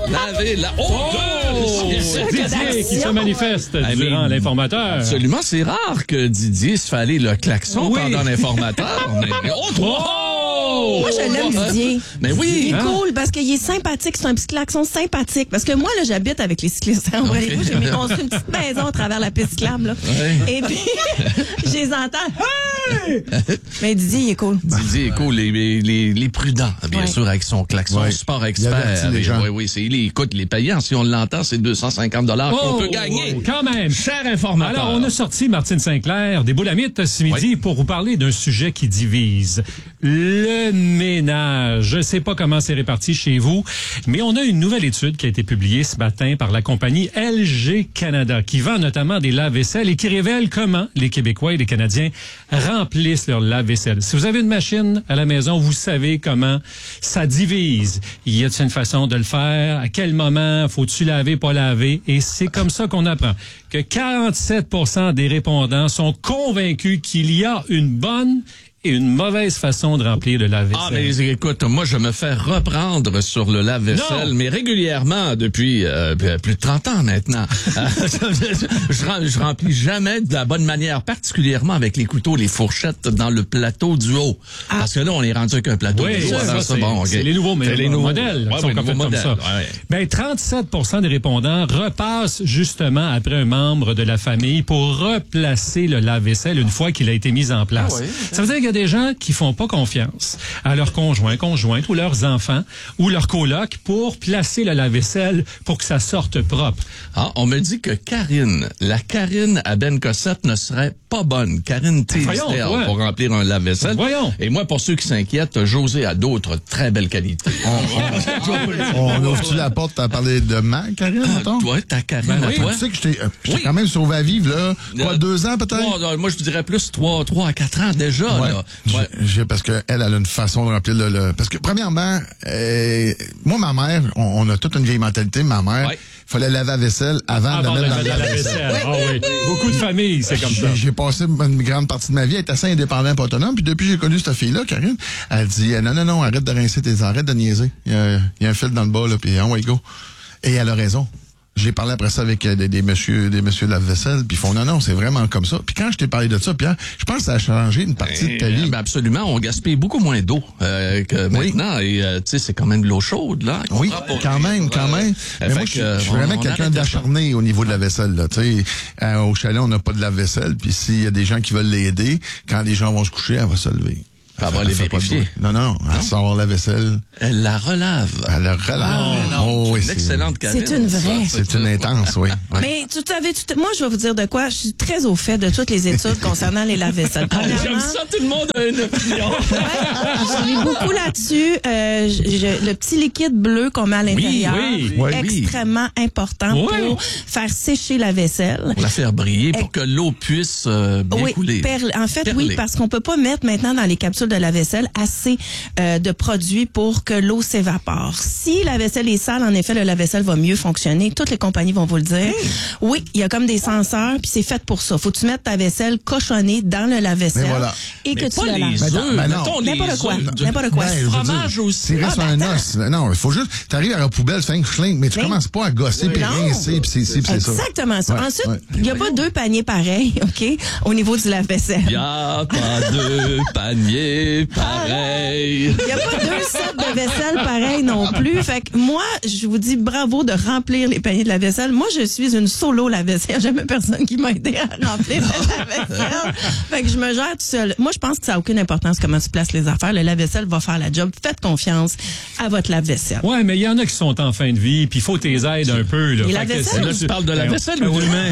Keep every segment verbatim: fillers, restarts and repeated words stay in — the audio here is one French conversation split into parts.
laver la... Oh! Oh! C'est Didier qui se manifeste Ah, durant mais- l'informateur. Absolument, c'est rare que Didier se fait aller le klaxon Oui. pendant l'informateur. Mais... Oh, toi! Moi, je l'aime, Didier. Mais oui! Il est Hein? cool parce qu'il est sympathique. C'est un petit klaxon sympathique. Parce que moi, là, j'habite avec les cyclistes. En vrai, Ok. j'ai mis construit une petite maison à travers la piste cyclable, là. Ouais. Et puis, je les entends. Hey! Mais Didier, il est cool. Didier est cool, les, les, les, les prudents, bien Ouais. sûr, avec son klaxon, Ouais. sport Il expert. avertit les gens. Oui, oui, c'est, il est- écoute, il est payant. Si on l'entend, c'est deux cent cinquante dollars qu'on peut gagner. oh, quand même. Cher informateur. Alors, on a sorti Martine Sinclair des Boulamites ce midi Oui. pour vous parler d'un sujet qui divise. Le ménage. Je ne sais pas comment c'est réparti chez vous, mais on a une nouvelle étude qui a été publiée ce matin par la compagnie L G Canada, qui vend notamment des lave-vaisselle et qui révèle comment les Québécois et les Canadiens remplissent leur lave-vaisselle. Si vous avez une machine à la maison, vous savez comment ça divise. Y a-t-il une façon de le faire? À quel moment faut-tu laver, pas laver? Et c'est comme ça qu'on apprend que quarante-sept pour cent des répondants sont convaincus qu'il y a une bonne et une mauvaise façon de remplir le lave-vaisselle. Ah, mais écoute, moi, je me fais reprendre sur le lave-vaisselle, Non. mais régulièrement depuis euh, plus de trente ans maintenant. Euh, je, je, rem- je remplis jamais de la bonne manière, particulièrement avec les couteaux, les fourchettes dans le plateau du haut. Parce que là, on est rendu avec un plateau Oui, du haut. ça, alors c'est bon, ok. c'est les nouveaux, mais C'est les nouveaux modèles Ouais, qui sont ouais, comme, les nouveaux comme ça. modèles, ouais. Ben, trente-sept pour cent des répondants repassent justement après un membre de la famille pour replacer le lave-vaisselle une fois qu'il a été mis en place. Ah oui. Ça veut dire qu'il y a des gens qui font pas confiance à leurs conjoints, conjointes ou leurs enfants ou leurs colocs pour placer le lave-vaisselle pour que ça sorte propre. Ah, on me dit que Karine, la Karine à Ben Cossette ne serait pas bonne. Karine Voyons, Teasdale ouais. pour remplir un lave-vaisselle. Voyons. Et moi, pour ceux qui s'inquiètent, José a d'autres très belles qualités. On ouvre-tu la porte à parler de ma Karine, mettons? Toi, ta Karine Ben à oui, toi? Tu sais que j'étais euh, j'étais Oui. quand même sauvé à vivre, là. Quoi, Euh, deux ans peut-être? Trois, euh, moi, je dirais plus trois, trois à quatre ans déjà, Ouais. là. J'ai- Ouais. j'ai- parce que elle, elle a une façon de remplir le, le- parce que premièrement, euh, moi ma mère, on, on a toute une vieille mentalité. Ma mère, Ouais. fallait laver la vaisselle avant, Avant de de la mettre mettre dans dans la la vaisselle. vaisselle. Ah oui. Beaucoup de familles, c'est comme ça. J'ai j'ai passé une grande partie de ma vie à être assez indépendant et autonome. Puis depuis que j'ai connu cette fille-là, Karine, elle dit euh, non, non, non, arrête de rincer tes arrête de niaiser. Il y a, il y a un fil dans le bas, là, puis on va go. Et elle a raison. J'ai parlé après ça avec euh, des, des messieurs, des messieurs lave-vaisselle, puis ils font non, non, c'est vraiment comme ça. Puis quand je t'ai parlé de ça, Pierre, je pense que ça a changé une partie de ta vie. Ben absolument, on gaspille beaucoup moins d'eau euh, que Oui. maintenant. Et euh, tu sais, c'est quand même de l'eau chaude, là. qu'on Oui, prend pour- quand même, quand même. Euh, Mais moi, fait je suis que, je suis on- vraiment on quelqu'un arrête de d'acharné au niveau de la vaisselle. Là. Tu sais, euh, au chalet, on n'a pas de lave-vaisselle. Puis s'il y a des gens qui veulent l'aider, quand les gens vont se coucher, elle va se lever. Elle va Elle les fait pas de vérifier. bruit. Non, non, elle sort la vaisselle, Elle la relave. elle la relâche. Oh, oui, Une c'est- excellente Karine. C'est une vraie. ça. C'est une intense, oui. Ouais. Mais tu savais, tu- moi, je vais vous dire de quoi. Je suis très au fait de toutes les études concernant les lave-vaisselles. Ah, J'aime Premièrement, ça, tout le monde a une opinion. je lis beaucoup là-dessus. Euh, je- je- le petit liquide bleu qu'on met à l'intérieur, oui, oui, oui. extrêmement important Oui. pour faire sécher la vaisselle. Pour la faire briller, pour que l'eau puisse euh, bien Oui, couler. perle. En fait, Perler. oui, parce qu'on peut pas mettre maintenant dans les capsules de la vaisselle assez euh, de produits pour que l'eau s'évapore. Si la vaisselle est sale, en effet, le lave-vaisselle va mieux fonctionner. Toutes les compagnies vont vous le dire. Oui, il y a comme des senseurs, puis c'est fait pour ça. Faut que tu mettes ta vaisselle cochonnée dans le lave-vaisselle Mais voilà. et Mais que pas tu le les laves. Mais non, œufs, mais non. mettons les N'importe quoi, œufs. n'importe quoi. Ben, je veux Fromage dire, aussi. Tirer Ah, sur ben un attends. os. Non, il faut juste, t'arrives à la poubelle, tu fais un schling, mais tu Mais- commences pas à gosser, puis Non. rincer, puis c'est ci, puis c'est ça. Exactement ça. Ouais, Ensuite, ouais. il n'y a pas deux paniers pareils, OK, au niveau du lave-vaisselle. Il n'y a pas de panier pareil. Il n'y a pas deux sets de vaisselle pareils non plus. Fait que moi, je vous dis bravo de remplir les paniers de la vaisselle. Moi, je suis une solo lave-vaisselle. Il n'y a jamais personne qui m'a aidé à remplir la vaisselle. Fait que je me gère tout seul. Moi, je pense que ça n'a aucune importance comment tu places les affaires. Le lave-vaisselle va faire la job. Faites confiance à votre lave-vaisselle. Ouais, mais il y en a qui sont en fin de vie, puis il faut tes aides un peu. Là. Et Fait la que vaisselle? c'est- Là, tu parles de la Ben, vaisselle ben ou oui. de l'humain?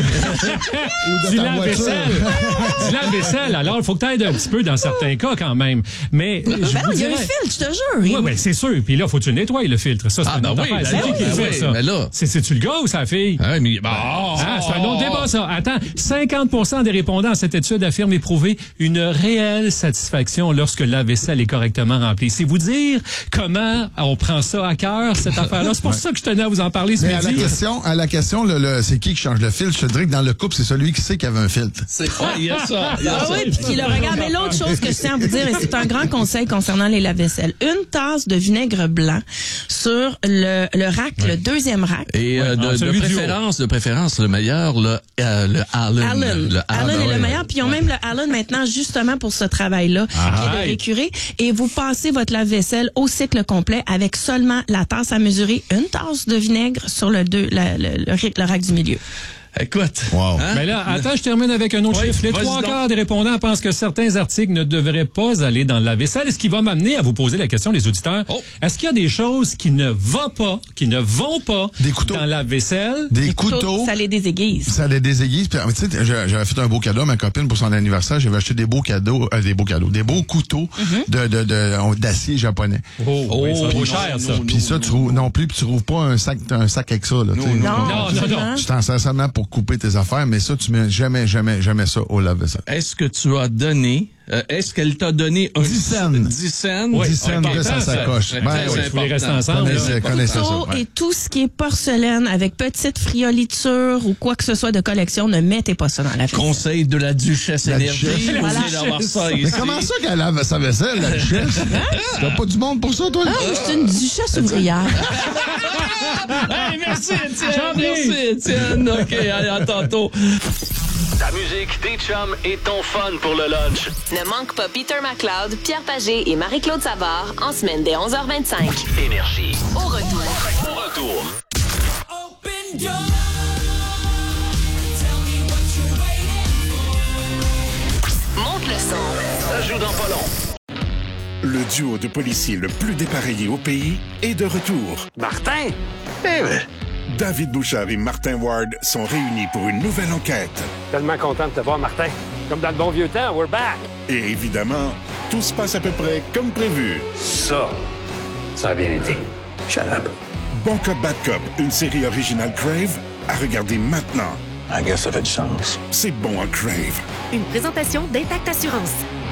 Du ta lave-vaisselle. Du lave-vaisselle. Alors, il faut que tu aides un petit peu dans certains cas quand même. Mais je Ben vous non, il y a un dirais- filtre, je te jure. Oui, oui, c'est sûr. Puis là, faut que tu nettoies le filtre. Ça, c'est Ah, une ben autre oui, affaire. ben C'est oui, qui qui le ben fait, oui, ça? ben là. C'est, c'est-tu le gars ou sa fille? Ah, mais, bah, Ah, c'est un autre débat, ça. Attends, cinquante pour cent des répondants à cette étude affirment éprouver une réelle satisfaction lorsque la vaisselle est correctement remplie. C'est vous dire comment on prend ça à cœur, cette affaire-là. C'est pour ça que je tenais à vous en parler ce Mais à la midi. question, à la question, le, le- c'est qui qui change le filtre? Je te dirais que dans le couple, c'est celui qui sait qu'il y avait un filtre. c'est quoi? Il y a ça. Il y a Ah ça. oui, puis qui le regarde. Mais l'autre chose que je tiens à vous dire, et c'est un grand conseil concernant les lave-vaisselle. Une tasse de vinaigre blanc sur le, le rack, ouais. le deuxième rack. Et euh, ouais, de, de préférence, de préférence, le meilleur, le, euh, le Allen. Allen. Le Allen est ouais. le meilleur. Puis ils ont ouais. même le Allen maintenant justement pour ce travail-là, ah, qui est de récurer. Et vous passez votre lave-vaisselle au cycle complet avec seulement la tasse à mesurer, une tasse de vinaigre sur le, deux, la, le, le, le rack du milieu. Écoute. Wow. Hein? Mais là, attends, je termine avec un autre oui, chiffre. Les trois quarts des répondants pensent que certains articles ne devraient pas aller dans le lave-vaisselle. Ce qui va m'amener à vous poser la question, les auditeurs. Oh. Est-ce qu'il y a des choses qui ne vont pas, qui ne vont pas des couteaux. dans le lave-vaisselle? Des, des couteaux, couteaux. Ça les désaiguise. Ça les désaiguise. Puis, tu sais, j'avais fait un beau cadeau à ma copine pour son anniversaire. J'avais acheté des beaux cadeaux, euh, des beaux cadeaux, des beaux couteaux mm-hmm. de, de, de, d'acier japonais. Oh, oh oui, ça vaut non, cher, ça. Puis ça, tu trouves, non plus, puis tu trouves pas un sac, un sac avec ça, là. Non, non, non, non, non. Tu t'en sers seulement pour couper tes affaires. Mais ça, tu mets jamais, jamais, jamais ça au lave-vaisselle. Est-ce que tu as donné, euh, est-ce qu'elle t'a donné un dix cents. dix cents? Oui, dix cents de sa sacoche. C'est Ben très oui, il faut les rester ensemble. Connaissez, connaissez ça. Couteau Ouais. et tout ce qui est porcelaine avec petite frioliture ou quoi que ce soit de collection, ne mettez pas ça dans la vaisselle. Conseil de la Duchesse La Énergie. Duchesse. Vous Voilà. allez d'avoir ça Mais ici. comment ça qu'elle lave sa vaisselle, la duchesse? T'as pas du monde pour ça, toi? Ah, je suis une duchesse ouvrière. Hey, merci Étienne. Merci Étienne. OK, allez, à tantôt. Ta musique, tes chums et ton fun pour le lunch. Ne manque pas Peter McLeod, Pierre Pagé et Marie-Claude Savard en semaine dès onze heures vingt-cinq. Énergie. Au retour. Au retour. Open door. Tell me what you're waiting for. Monte le son. Ça joue dans pas long. Le duo de policiers le plus dépareillé au pays est de retour. Martin? Eh ben. David Bouchard et Martin Ward sont réunis pour une nouvelle enquête. Tellement content de te voir, Martin. Comme dans le bon vieux temps, we're back. Et évidemment, tout se passe à peu près comme prévu. Ça, ça a bien été. Shut up. Bon Cop, Bad Cop, une série originale Crave, à regarder maintenant. I guess ça fait du sens. C'est bon en Crave. Une présentation d'Intact Assurance.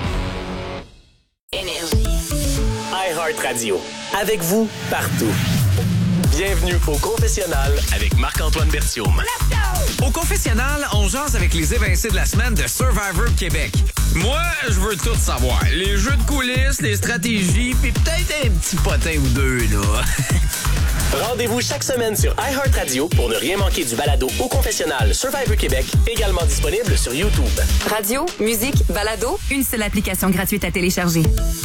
Énergie. iHeart Radio. Avec vous, partout. Bienvenue au Confessionnal avec Marc-Antoine Berthiaume. Au Confessionnal, on jase avec les évincés de la semaine de Survivor Québec. Moi, je veux tout savoir. Les jeux de coulisses, les stratégies, puis peut-être un petit potin ou deux, là. Rendez-vous chaque semaine sur iHeart Radio pour ne rien manquer du balado au Confessionnal Survivor Québec, également disponible sur YouTube. Radio, musique, balado, une seule application gratuite à télécharger.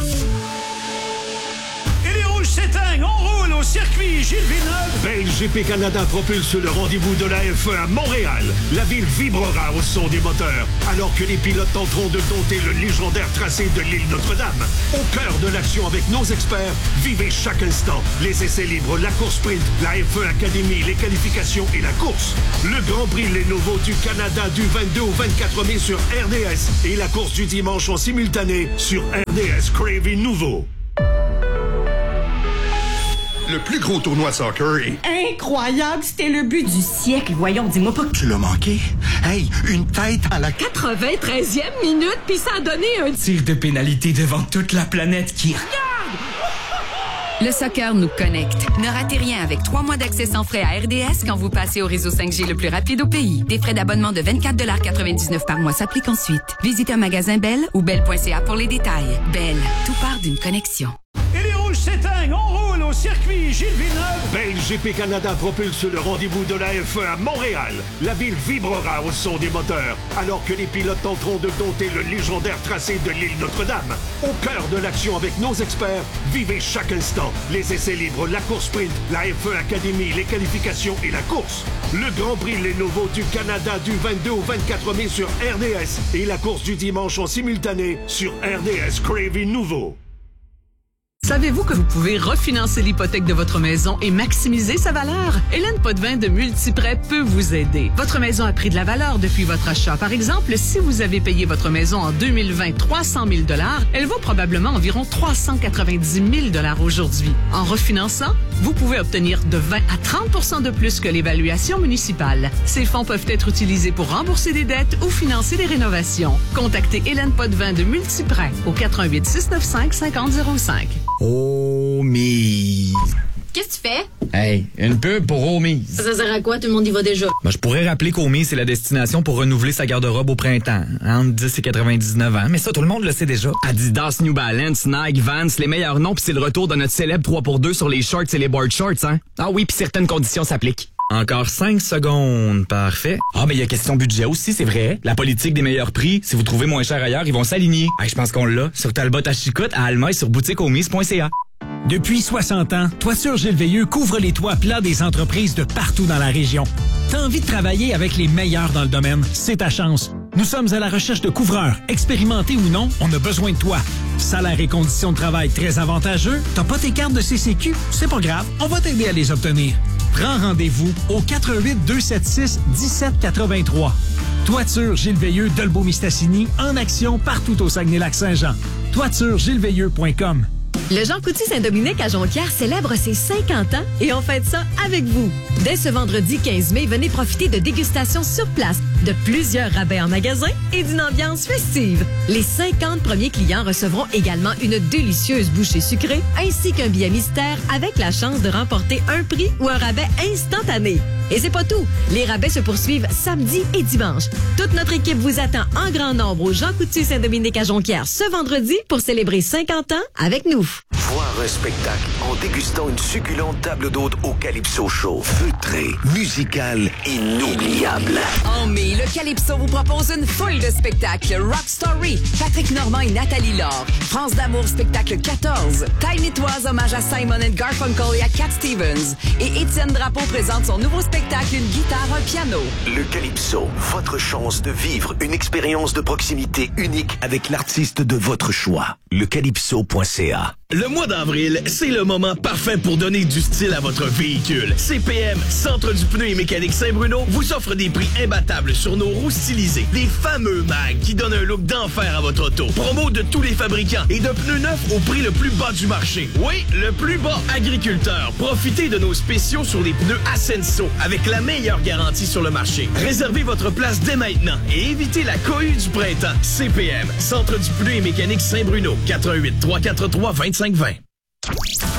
Et les rouges s'éteignent, on roule au circuit Gilles Villeneuve. B L G P Canada propulse le rendez-vous de la F un à Montréal. La ville vibrera au son des moteurs, alors que les pilotes tenteront de dompter le légendaire tracé de l'île Notre-Dame. Au cœur de l'action avec nos experts, vivez chaque instant. Les essais libres, la course sprint, la F un Academy, les qualifications et la course. Le Grand Prix Lenovo du Canada du vingt-deux au vingt-quatre mai sur R D S et la course du dimanche en simultané sur R D S Crave et Nouveau. Le plus gros tournoi de soccer est... Incroyable, c'était le but du siècle. Voyons, dis-moi pas que... Tu l'as manqué? Hey, une tête à la... quatre-vingt-treizième minute, puis ça a donné un... tir de pénalité devant toute la planète qui... Le soccer nous connecte. Ne ratez rien avec trois mois d'accès sans frais à R D S quand vous passez au réseau cinq G le plus rapide au pays. Des frais d'abonnement de vingt-quatre dollars quatre-vingt-dix-neuf par mois s'appliquent ensuite. Visitez un magasin Bell ou bell point c a pour les détails. Bell, tout part d'une connexion. Et les rouges s'éteignent, on roule au circuit Gilles Villeneuve. B L G P Canada propulse le rendez-vous de la F un à Montréal. La ville vibrera au son des moteurs, alors que les pilotes tenteront de dompter le légendaire tracé de l'île Notre-Dame. Au cœur de l'action avec nos experts, vivez chaque instant. Les essais libres, la course sprint, la F un Academy, les qualifications et la course. Le Grand Prix Lenovo du Canada du vingt-deux au vingt-quatre mai sur R D S et la course du dimanche en simultané sur R D S Crave et Nouveau. Savez-vous que vous pouvez refinancer l'hypothèque de votre maison et maximiser sa valeur? Hélène Potvin de Multiprêt peut vous aider. Votre maison a pris de la valeur depuis votre achat. Par exemple, si vous avez payé votre maison en deux mille vingt trois cent mille dollars, elle vaut probablement environ trois cent quatre-vingt-dix mille dollars aujourd'hui. En refinançant, vous pouvez obtenir de vingt à trente pour cent de plus que l'évaluation municipale. Ces fonds peuvent être utilisés pour rembourser des dettes ou financer des rénovations. Contactez Hélène Potvin de Multiprêt au quatre un huit, six neuf cinq, cinq zéro zéro cinq. Oh, mais... Qu'est-ce que tu fais? Hey, une pub pour Omi. Ça sert à quoi? Tout le monde y va déjà. Ben, je pourrais rappeler qu'Omi, c'est la destination pour renouveler sa garde-robe au printemps. Entre dix et quatre-vingt-dix-neuf ans. Mais ça, tout le monde le sait déjà. Adidas, New Balance, Nike, Vans, les meilleurs noms, puis c'est le retour de notre célèbre trois pour deux sur les shorts et les board shorts, hein? Ah oui, puis certaines conditions s'appliquent. Encore cinq secondes. Parfait. Ah, ben il y a question budget aussi, c'est vrai. La politique des meilleurs prix, si vous trouvez moins cher ailleurs, ils vont s'aligner. Ah, je pense qu'on l'a. Sur Talbot à Chicoute, à Alma et sur boutique omis point c a. Depuis soixante ans, Toiture Gilles Veilleux couvre les toits plats des entreprises de partout dans la région. T'as envie de travailler avec les meilleurs dans le domaine? C'est ta chance. Nous sommes à la recherche de couvreurs. Expérimentés ou non, on a besoin de toi. Salaire et conditions de travail très avantageux. T'as pas tes cartes de C C Q? C'est pas grave, on va t'aider à les obtenir. Prends rendez-vous au quatre un huit, deux sept six, un sept huit trois. Toiture Gilles Veilleux d'Olbeau-Mistassini, en action partout au Saguenay-Lac-Saint-Jean. toiture gilles veilleux point com. Le Jean Coutu Saint-Dominique à Jonquière célèbre ses cinquante ans et on fête ça avec vous. Dès ce vendredi quinze mai, venez profiter de dégustations sur place, de plusieurs rabais en magasin et d'une ambiance festive. Les cinquante premiers clients recevront également une délicieuse bouchée sucrée ainsi qu'un billet mystère avec la chance de remporter un prix ou un rabais instantané. Et c'est pas tout. Les rabais se poursuivent samedi et dimanche. Toute notre équipe vous attend en grand nombre au Jean Coutu Saint-Dominique à Jonquière ce vendredi pour célébrer cinquante ans avec nous. Voir un spectacle en dégustant une succulente table d'hôte au Calypso Show. Feutré, musical, inoubliable. En mai, le Calypso vous propose une foule de spectacles. Rock Story, Patrick Normand et Nathalie Laure. France d'amour, spectacle quatorze. Tiny Toys, hommage à Simon and Garfunkel et à Cat Stevens. Et Étienne Drapeau présente son nouveau spectacle, une guitare, un piano. Le Calypso, votre chance de vivre une expérience de proximité unique avec l'artiste de votre choix. le calypso point c a. Le mois d'avril, c'est le moment parfait pour donner du style à votre véhicule. C P M, Centre du pneu et mécanique Saint-Bruno, vous offre des prix imbattables sur nos roues stylisées. Les fameux mags qui donnent un look d'enfer à votre auto. Promo de tous les fabricants et de pneus neufs au prix le plus bas du marché. Oui, le plus bas. Agriculteurs, profitez de nos spéciaux sur les pneus Ascenso avec la meilleure garantie sur le marché. Réservez votre place dès maintenant et évitez la cohue du printemps. C P M, Centre du pneu et mécanique Saint-Bruno, quatre un huit, trois quatre trois, deux cinq deux zéro.